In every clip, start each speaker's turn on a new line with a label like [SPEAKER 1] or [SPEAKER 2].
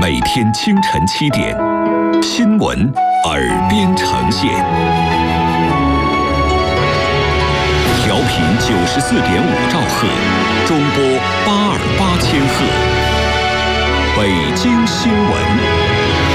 [SPEAKER 1] 每天清晨7点，新闻耳边呈现，调频94.5兆赫，中波828千赫。北京新闻。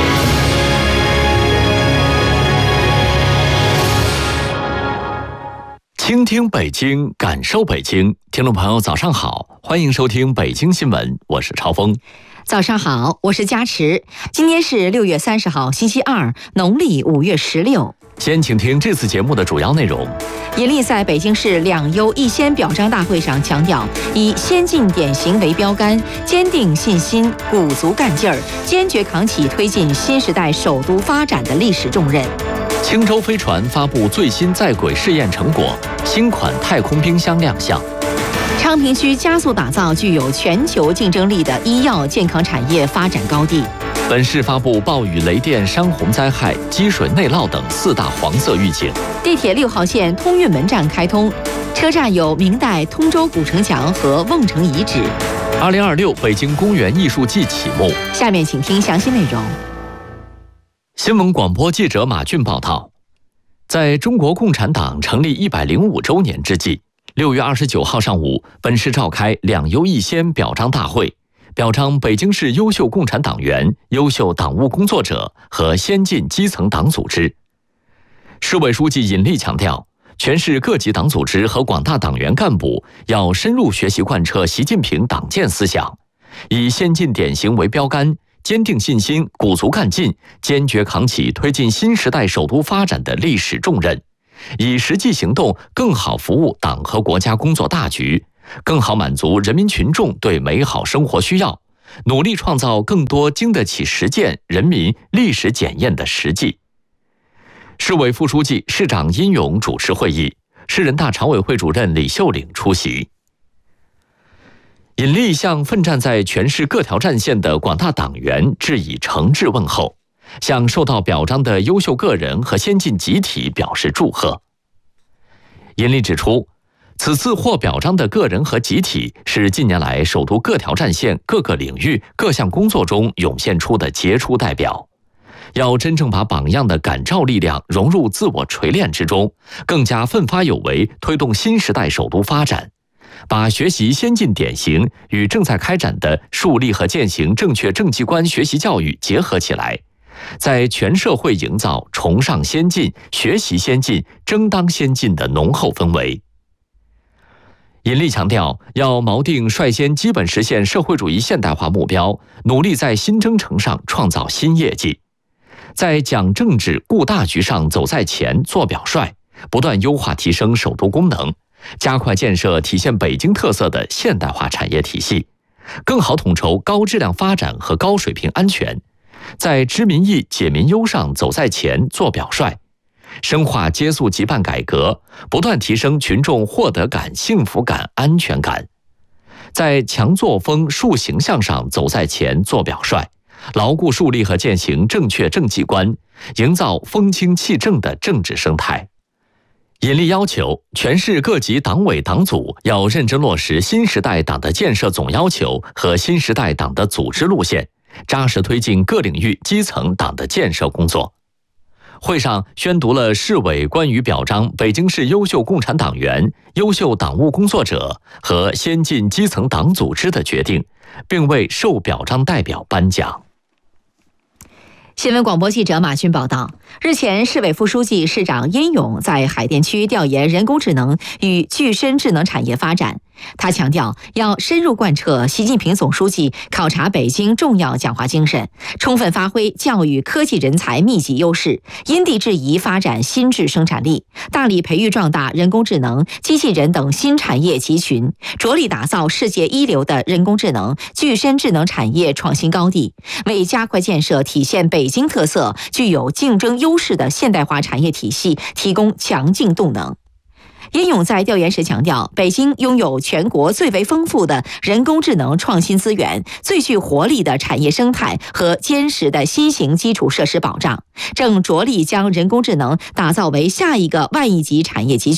[SPEAKER 2] 倾听北京，感受北京。听众朋友早上好，欢迎收听北京新闻，我是超峰。
[SPEAKER 3] 早上好，我是佳池。今天是6月30号，星期二，农历5月16。
[SPEAKER 2] 先请听这次节目的主要内容。
[SPEAKER 3] 尹力在北京市2优1先表彰大会上强调，以先进典型为标杆，坚定信心，鼓足干劲儿，坚决扛起推进新时代首都发展的历史重任。
[SPEAKER 2] 轻舟飞船发布最新在轨试验成果，新款太空冰箱亮相。
[SPEAKER 3] 昌平区加速打造具有全球竞争力的医药健康产业发展高地。
[SPEAKER 2] 本市发布暴雨、雷电、山洪灾害、积水内涝等4大黄色预警。
[SPEAKER 3] 地铁6号线通运门站开通，车站有明代通州古城墙和瓮城遗址。
[SPEAKER 2] 2026北京公园艺术季启幕。
[SPEAKER 3] 下面请听详细内容。
[SPEAKER 2] 新闻广播记者马俊报道，在中国共产党成立105周年之际，6月29号上午，本市召开2优1先表彰大会，表彰北京市优秀共产党员、优秀党务工作者和先进基层党组织。市委书记尹力强调，全市各级党组织和广大党员干部要深入学习贯彻习近平党建思想，以先进典型为标杆，坚定信心，鼓足干劲，坚决扛起推进新时代首都发展的历史重任，以实际行动更好服务党和国家工作大局，更好满足人民群众对美好生活需要，努力创造更多经得起实践、人民历史检验的实际。市委副书记、市长殷勇主持会议，市人大常委会主任李秀岭出席。尹力向奋战在全市各条战线的广大党员致以诚挚问候，向受到表彰的优秀个人和先进集体表示祝贺。尹力指出，此次获表彰的个人和集体是近年来首都各条战线各个领域各项工作中涌现出的杰出代表，要真正把榜样的感召力量融入自我锤炼之中，更加奋发有为推动新时代首都发展，把学习先进典型与正在开展的树立和践行正确政绩观学习教育结合起来，在全社会营造崇尚先进、学习先进、争当先进的浓厚氛围。尹力强调，要锚定率先基本实现社会主义现代化目标，努力在新征程上创造新业绩，在讲政治、顾大局上走在前、做表率，不断优化提升首都功能，加快建设体现北京特色的现代化产业体系，更好统筹高质量发展和高水平安全，在知民意、解民忧上走在前、做表率，深化接速急办改革，不断提升群众获得感、幸福感、安全感，在强作风、树形象上走在前、做表率，牢固树立和践行正确政绩观，营造风清气正的政治生态。尹力要求，全市各级党委党组要认真落实新时代党的建设总要求和新时代党的组织路线，扎实推进各领域基层党的建设工作。会上宣读了市委关于表彰北京市优秀共产党员、优秀党务工作者和先进基层党组织的决定，并为受表彰代表颁奖。
[SPEAKER 3] 新闻广播记者马军报道，日前，市委副书记、市长殷勇在海淀区调研人工智能与具身智能产业发展。他强调，要深入贯彻习近平总书记考察北京重要讲话精神，充分发挥教育科技人才密集优势，因地制宜发展新质生产力，大力培育壮大人工智能、机器人等新产业集群，着力打造世界一流的人工智能、具身智能产业创新高地，为加快建设体现北京特色、具有竞争优势的现代化产业体系提供强劲动能。殷勇在调研时强调，北京拥有全国最为丰富的人工智能创新资源、最具活力的产业生态和坚实的新型基础设施保障，正着力将人工智能打造为下一个万亿级产业集群。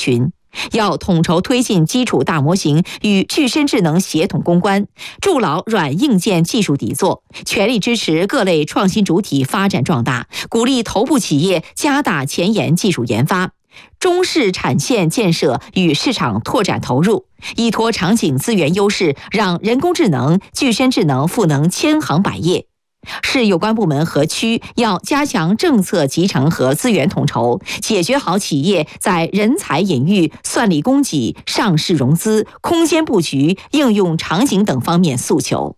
[SPEAKER 3] 要统筹推进基础大模型与具身智能协同攻关，筑牢软硬件技术底座，全力支持各类创新主体发展壮大，鼓励头部企业加大前沿技术研发，中式产线建设与市场拓展投入，依托场景资源优势，让人工智能、具身智能赋能千行百业。市有关部门和区要加强政策集成和资源统筹，解决好企业在人才引育、算力供给、上市融资、空间布局、应用场景等方面诉求。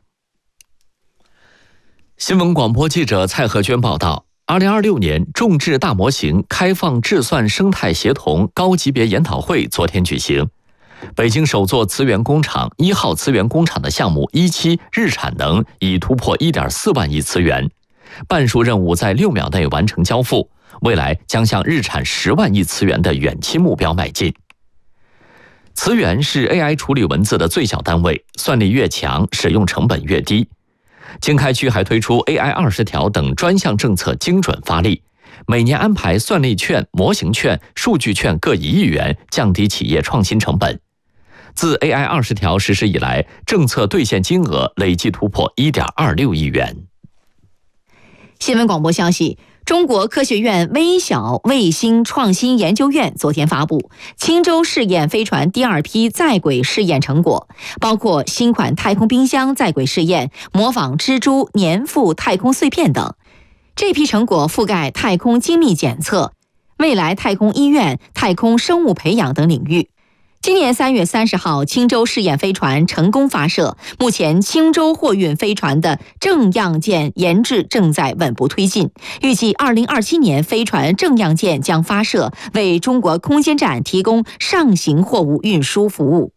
[SPEAKER 2] 新闻广播记者蔡和娟报道，2026年众智大模型开放智算生态协同高级别研讨会昨天举行。北京首座磁源工厂1号磁源工厂的项目1期日产能已突破1.4万亿磁源，半数任务在6秒内完成交付，未来将向日产10万亿磁源的远期目标迈进。磁源是 AI 处理文字的最小单位，算力越强，使用成本越低。经开区还推出 AI 20条等专项政策精准发力，每年安排算力券、模型券、数据券各1亿元，降低企业创新成本。自 AI 20条实施以来，政策兑现金额累计突破1.26亿元。
[SPEAKER 3] 新闻广播消息，中国科学院微小卫星创新研究院昨天发布青州试验飞船第2批在轨试验成果，包括新款太空冰箱在轨试验、模仿蜘蛛粘附太空碎片等。这批成果覆盖太空精密检测、未来太空医院、太空生物培养等领域。今年3月30号，青州试验飞船成功发射，目前青州货运飞船的正样件研制正在稳步推进，预计2027年飞船正样件将发射，为中国空间站提供上行货物运输服务。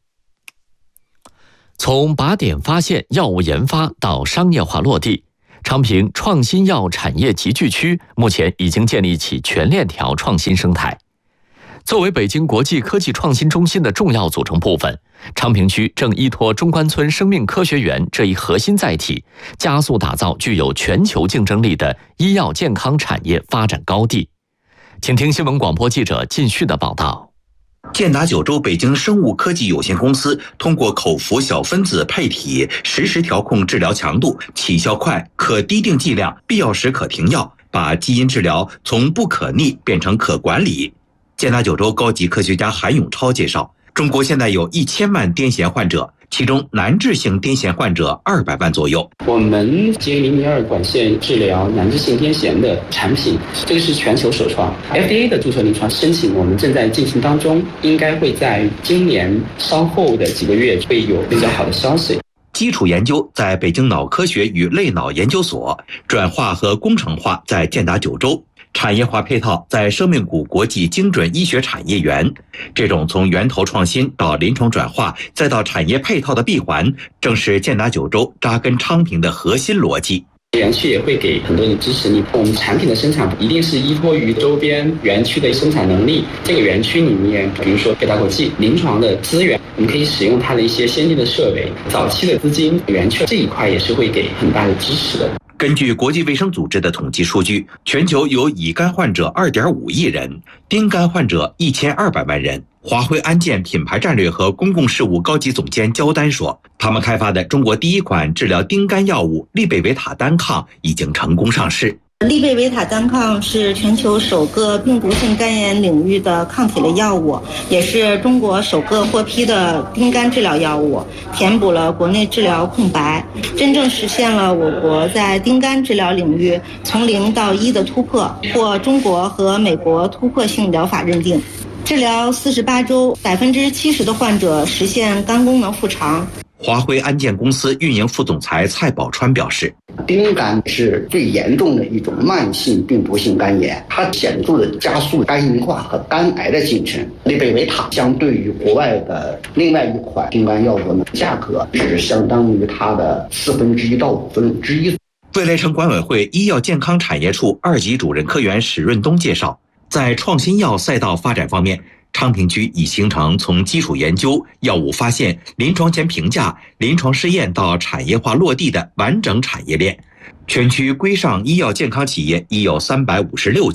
[SPEAKER 2] 从靶点发现、药物研发到商业化落地，昌平创新药产业集聚区目前已经建立起全链条创新生态。作为北京国际科技创新中心的重要组成部分，昌平区正依托中关村生命科学园这一核心载体，加速打造具有全球竞争力的医药健康产业发展高地。请听新闻广播记者靳旭的报道。
[SPEAKER 4] 健达九州北京生物科技有限公司通过口服小分子配体实时调控治疗强度，起效快，可滴定剂量，必要时可停药，把基因治疗从不可逆变成可管理。健达九州高级科学家韩永超介绍，中国现在有1000万癫痫患者，其中难治性癫痫患者200万左右。
[SPEAKER 5] 我们基因离尼尔管线治疗难治性癫痫的产品，这个是全球首创 ，FDA 的注册临床申请我们正在进行当中，应该会在今年稍后的几个月会有比较好的消息。
[SPEAKER 4] 基础研究在北京脑科学与类脑研究所，转化和工程化在健达九州，产业化配套在生命谷国际精准医学产业园。这种从源头创新到临床转化再到产业配套的闭环，正是健达九州扎根昌平的核心逻辑。
[SPEAKER 5] 园区也会给很多的支持你，我们产品的生产一定是依托于周边园区的生产能力。这个园区里面，比如说北大国际临床的资源，我们可以使用它的一些先进的设备，早期的资金，园区这一块也是会给很大的支持的。
[SPEAKER 4] 根据国际卫生组织的统计数据，全球有乙肝患者2.5亿人，丁肝患者1200万人。华辉安健品牌战略和公共事务高级总监焦丹说，他们开发的中国第一款治疗丁肝药物利贝维塔单抗已经成功上市。
[SPEAKER 6] 利贝维塔单抗是全球首个病毒性肝炎领域的抗体类药物，也是中国首个获批的丁肝治疗药物，填补了国内治疗空白，真正实现了我国在丁肝治疗领域从0到1的突破，获中国和美国突破性疗法认定。治疗48周，70%的患者实现肝功能复常。
[SPEAKER 4] 华辉安健公司运营副总裁蔡宝川表示，
[SPEAKER 7] 丁肝是最严重的一种慢性病毒性肝炎，它显著的加速肝硬化和肝癌的进程。利贝维塔相对于国外的另外一款丁肝药物呢，价格是相当于它的1/4到1/5。
[SPEAKER 4] 未来城管委会医药健康产业处2级主任科员史润东介绍，在创新药赛道发展方面，昌平区已形成从基础研究、药物发现、临床前评价、临床试验到产业化落地的完整产业链。全区规上医药健康企业已有356家。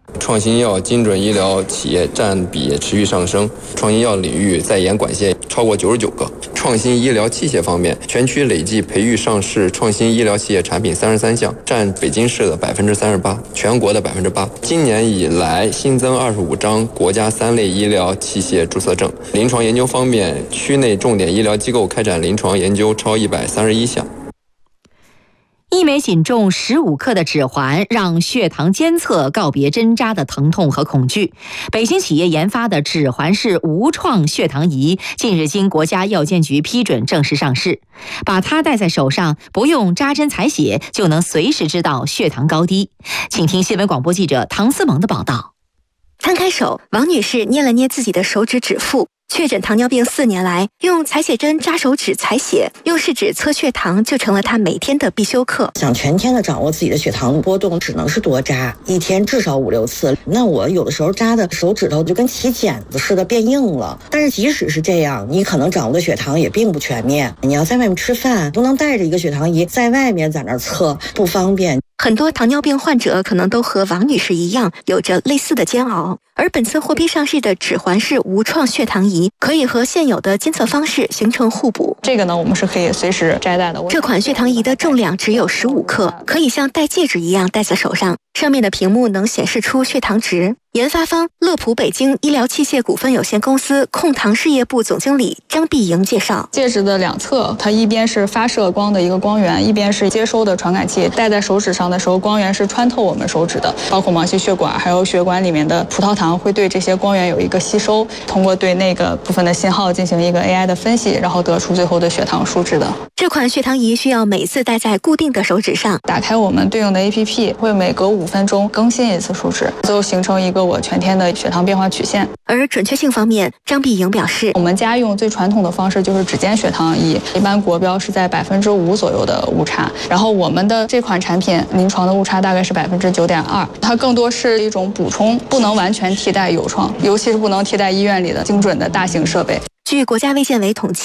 [SPEAKER 8] 创新药、精准医疗企业占比持续上升，创新药领域在研管线超过99个。创新医疗器械方面，全区累计培育上市创新医疗器械产品33项，占北京市的38%，全国的8%。今年以来新增25张国家3类医疗器械注册证。临床研究方面，区内重点医疗机构开展临床研究超131项。
[SPEAKER 3] 一枚仅重15克的指环，让血糖监测告别针扎的疼痛和恐惧。北京企业研发的指环式无创血糖仪，近日经国家药监局批准正式上市。把它戴在手上，不用扎针采血，就能随时知道血糖高低。请听新闻广播记者唐思萌的报道。
[SPEAKER 9] 摊开手，王女士捏了捏自己的手指指腹。确诊糖尿病4年来，用采血针扎手指采血，用试纸测血糖就成了她每天的必修课。
[SPEAKER 10] 想全天的掌握自己的血糖波动，只能是多扎，一天至少5-6次。那我有的时候扎的手指头就跟起茧子似的变硬了。但是即使是这样，你可能掌握的血糖也并不全面。你要在外面吃饭，不能带着一个血糖仪在外面在那儿测，不方便。
[SPEAKER 9] 很多糖尿病患者可能都和王女士一样，有着类似的煎熬。而本次获批上市的指环式无创血糖仪，可以和现有的监测方式形成互补。
[SPEAKER 11] 这个呢，我们是可以随时摘戴的。
[SPEAKER 9] 这款血糖仪的重量只有15克，可以像戴戒指一样戴在手上，上面的屏幕能显示出血糖值。研发方乐普北京医疗器械股份有限公司控糖事业部总经理张碧莹介绍，
[SPEAKER 11] 戒指的两侧，它一边是发射光的一个光源，一边是接收的传感器。戴在手指上的时候，光源是穿透我们手指的，包括毛细血管还有血管里面的葡萄糖会对这些光源有一个吸收，通过对那个部分的信号进行一个 AI 的分析，然后得出最后的血糖数值的。
[SPEAKER 9] 这款血糖仪需要每次戴在固定的手指上，
[SPEAKER 11] 打开我们对应的 APP， 会每隔5分钟更新一次数值，最后形成一个我全天的血糖变化曲线。
[SPEAKER 9] 而准确性方面，张碧莹表示，
[SPEAKER 11] 我们家用最传统的方式就是指尖血糖仪，一般国标是在5%左右的误差，然后我们的这款产品临床的误差大概是9.2%，它更多是一种补充，不能完全替代有创，尤其是不能替代医院里的精准的大型设备。
[SPEAKER 9] 据国家卫健委统计，